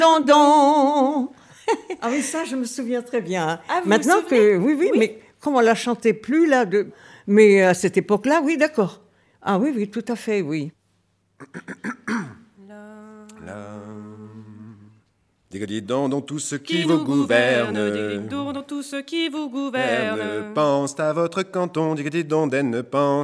Don. Ah oui, ça, je me souviens très bien. Ah, vous Maintenant vous souvenez? que, oui, mais comme on la chantait plus là, mais à cette époque-là, oui, d'accord. Ah oui, tout à fait, oui. Digadidon dans tout ce qui vous gouverne, Digadidon dans tout ce qui vous gouverne. pense à votre canton, digadidon, pense